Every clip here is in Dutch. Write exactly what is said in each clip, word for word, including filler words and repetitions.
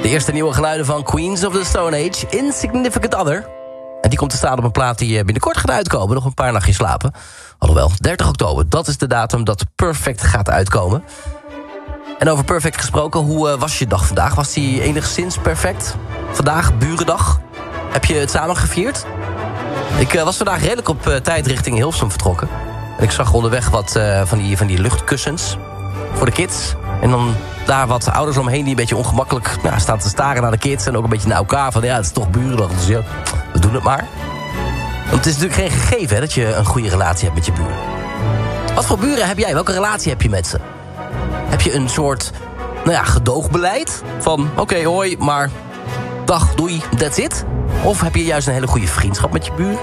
De eerste nieuwe geluiden van Queens of the Stone Age, Insignificant Other. En die komt te staan op een plaat die binnenkort gaat uitkomen. Nog een paar nachtjes slapen. Alhoewel, dertig oktober, dat is de datum dat Perfect gaat uitkomen. En over Perfect gesproken, hoe uh, was je dag vandaag? Was die enigszins perfect? Vandaag, burendag. Heb je het samen gevierd? Ik uh, was vandaag redelijk op uh, tijd richting Hilversum vertrokken. En ik zag onderweg wat uh, van, die, van die luchtkussens voor de kids. En dan daar wat ouders omheen die een beetje ongemakkelijk nou, staan te staren naar de kids. En ook een beetje naar elkaar van ja, het is toch burendag. Dus ja, we doen het maar. Want het is natuurlijk geen gegeven hè, dat je een goede relatie hebt met je buren. Wat voor buren heb jij? Welke relatie heb je met ze? Heb je een soort nou ja, gedoogbeleid? Van oké, okay, hoi, maar dag, doei, that's it? Of heb je juist een hele goede vriendschap met je buren?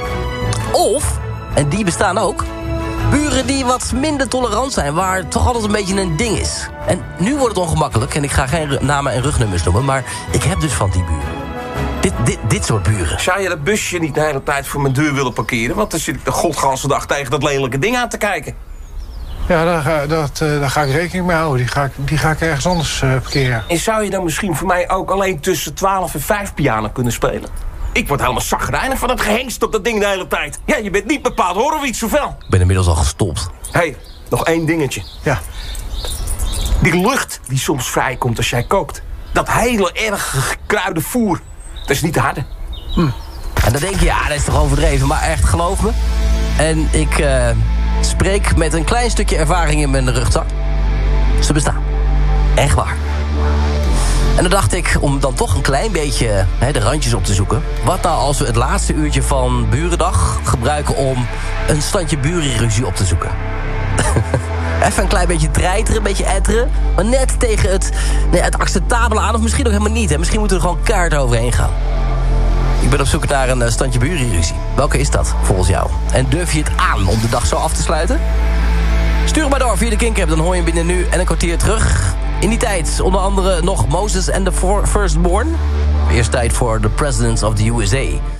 Of, en die bestaan ook, buren die wat minder tolerant zijn, waar toch altijd een beetje een ding is. En nu wordt het ongemakkelijk, en ik ga geen namen en rugnummers noemen, maar ik heb dus van die buren. Dit, dit, dit soort buren. Zou je dat busje niet de hele tijd voor mijn deur willen parkeren? Want dan zit ik de godganse dag tegen dat lelijke ding aan te kijken. Ja, daar, ga, dat, uh, daar ga ik rekening mee houden. Die ga ik, die ga ik ergens anders uh, parkeren. En zou je dan misschien voor mij ook alleen tussen twaalf en vijf piano kunnen spelen? Ik word helemaal chagrijnig van dat gehengst op dat ding de hele tijd. Ja, je bent niet bepaald Horowitz zoveel. Ik ben inmiddels al gestopt. Hé, hey, nog één dingetje. Ja. Die lucht die soms vrijkomt als jij kookt. Dat hele erg gekruide voer. Dat is niet te harde. Hm. En dan denk je, ja, dat is toch overdreven. Maar echt, geloof me. En ik uh, spreek met een klein stukje ervaring in mijn rugzak. Ze bestaan. Echt waar. En dan dacht ik, om dan toch een klein beetje hè, de randjes op te zoeken. Wat nou als we het laatste uurtje van Burendag gebruiken om een standje burenruzie op te zoeken? Even een klein beetje treiteren, een beetje etteren. Maar net tegen het, nee, het acceptabele aan. Of misschien ook helemaal niet. Hè. Misschien moeten we er gewoon kaart overheen gaan. Ik ben op zoek naar een standje burenruzie. Welke is dat volgens jou? En durf je het aan om de dag zo af te sluiten? Stuur hem maar door via de Kink-app. Dan hoor je hem binnen nu en een kwartier terug. In die tijd onder andere nog Moses and the Firstborn. Eerst tijd voor The Presidents of the U S A.